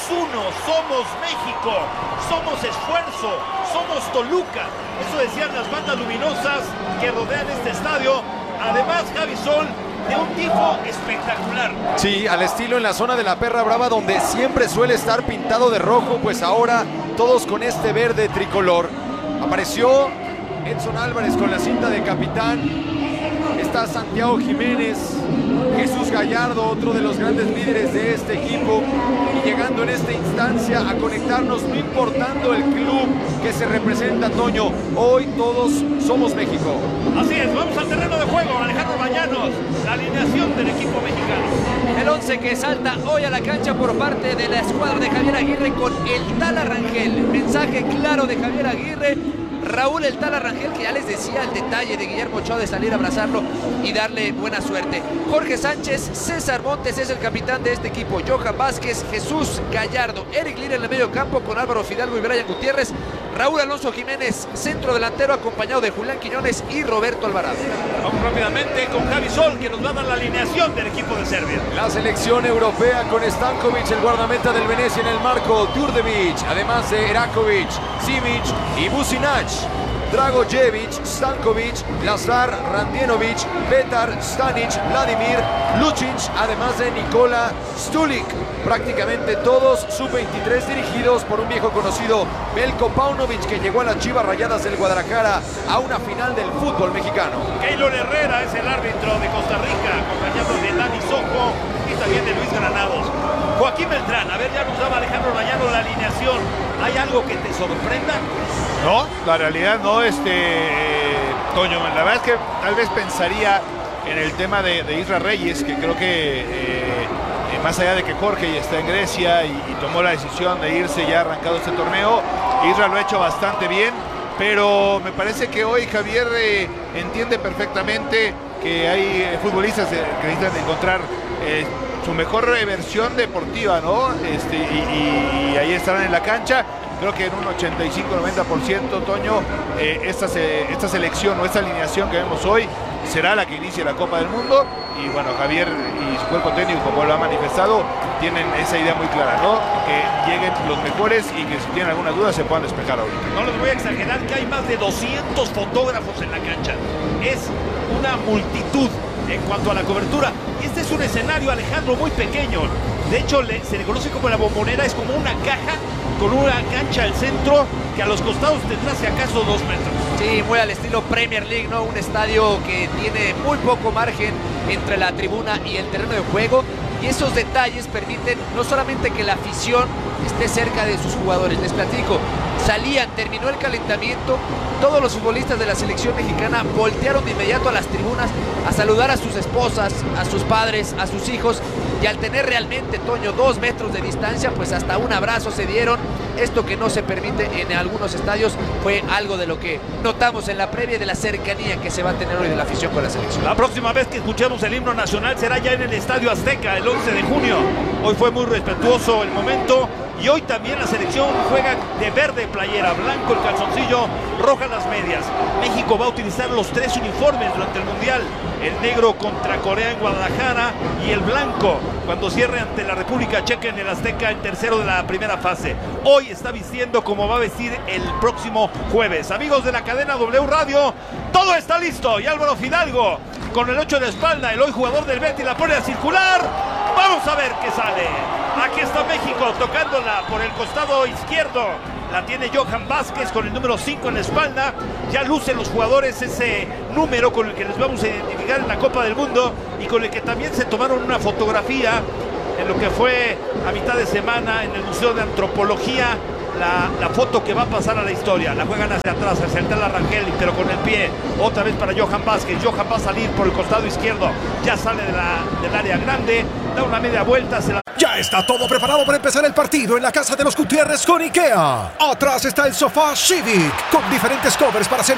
uno, somos México, somos esfuerzo, somos Toluca. Eso decían las bandas luminosas que rodean este estadio. Además, Javi Sol, de un tifo espectacular. Sí, al estilo en la zona de la Perra Brava, donde siempre suele estar pintado de rojo, pues ahora todos con este verde tricolor. Apareció Edson Álvarez con la cinta de capitán. Está Santiago Jiménez, Jesús Gallardo, otro de los grandes líderes de este equipo, y llegando en esta instancia a conectarnos, no importando el club que se representa, Toño. Hoy todos somos México. Así es, vamos al terreno de juego. Alejandro Bañanos, la alineación del equipo mexicano. El 11 que salta hoy a la cancha por parte de la escuadra de Javier Aguirre con el Tala Rangel. Mensaje claro de Javier Aguirre. Raúl el Tala Rangel, que ya les decía el detalle de Guillermo Ochoa de salir a abrazarlo y darle buena suerte. Jorge Sánchez, César Montes es el capitán de este equipo. Johan Vázquez, Jesús Gallardo, Eric Lira en el medio campo con Álvaro Fidalgo y Brian Gutiérrez. Raúl Alonso Jiménez, centro delantero, acompañado de Julián Quiñones y Roberto Alvarado. Vamos rápidamente con Javi Sol, que nos va a dar la alineación del equipo de Serbia. La selección europea con Stankovic, el guardameta del Venecia en el marco, Đurđević, además de Erakovic, Simic y Vucinic. Dragojevic, Stankovic, Lazar, Randjenovic, Petar, Stanic, Vladimir, Lucic, además de Nikola Stulic. Prácticamente todos sub-23 dirigidos por un viejo conocido, Belko Paunovic, que llegó a las Chivas Rayadas del Guadalajara a una final del fútbol mexicano. Keylor Herrera es el árbitro de Costa Rica, acompañado de Dani Sojo y también de Luis Granados. Joaquín Beltrán, a ver, ya nos daba Alejandro Bañanos la alineación. ¿Hay algo que te sorprenda? No, la realidad no, Toño, la verdad es que tal vez pensaría en el tema de Isra Reyes, que creo que más allá de que Jorge ya está en Grecia y tomó la decisión de irse ya arrancado este torneo, Isra lo ha hecho bastante bien, pero me parece que hoy Javier entiende perfectamente que hay futbolistas que necesitan encontrar su mejor versión deportiva, ¿no? Y ahí estarán en la cancha. Creo que en un 85-90%, Toño, esta selección o esta alineación que vemos hoy será la que inicie la Copa del Mundo. Y bueno, Javier y su cuerpo técnico, como lo ha manifestado, tienen esa idea muy clara, ¿no? Que lleguen los mejores y que si tienen alguna duda se puedan despejar ahorita. No les voy a exagerar que hay más de 200 fotógrafos en la cancha. Es una multitud en cuanto a la cobertura. Y este es un escenario, Alejandro, muy pequeño. De hecho, se le conoce como la Bombonera, es como una caja con una cancha al centro que a los costados tendrá si acaso 2 metros. Sí, muy al estilo Premier League, ¿no? Un estadio que tiene muy poco margen entre la tribuna y el terreno de juego. Y esos detalles permiten no solamente que la afición esté cerca de sus jugadores. Les platico, terminó el calentamiento, todos los futbolistas de la selección mexicana voltearon de inmediato a las tribunas a saludar a sus esposas, a sus padres, a sus hijos, y al tener realmente, Toño, 2 metros de distancia, pues hasta un abrazo se dieron. Esto que no se permite en algunos estadios fue algo de lo que notamos en la previa, de la cercanía que se va a tener hoy de la afición con la selección. La próxima vez que escuchemos el himno nacional será ya en el Estadio Azteca, el 11 de junio. Hoy fue muy respetuoso el momento. Y hoy también la selección juega de verde playera, blanco el calzoncillo, roja las medias. México va a utilizar los 3 uniformes durante el Mundial. El negro contra Corea en Guadalajara y el blanco cuando cierre ante la República Checa en el Azteca, el tercero de la primera fase. Hoy está vistiendo como va a vestir el próximo jueves. Amigos de la cadena W Radio, todo está listo. Y Álvaro Fidalgo con el 8 de espalda, el hoy jugador del Betis, la pone a circular. Vamos a ver qué sale. Aquí está México tocándola por el costado izquierdo. La tiene Johan Vázquez con el número 5 en la espalda. Ya lucen los jugadores ese número con el que les vamos a identificar en la Copa del Mundo y con el que también se tomaron una fotografía en lo que fue a mitad de semana en el Museo de Antropología. La foto que va a pasar a la historia. La juegan hacia atrás, hacia el Tala Rangel, pero con el pie. Otra vez para Johan Vázquez. Johan va a salir por el costado izquierdo. Ya sale del área grande. Da una media vuelta. Ya está todo preparado para empezar el partido en la casa de los Gutiérrez con IKEA. Atrás está el sofá Civic con diferentes covers para hacer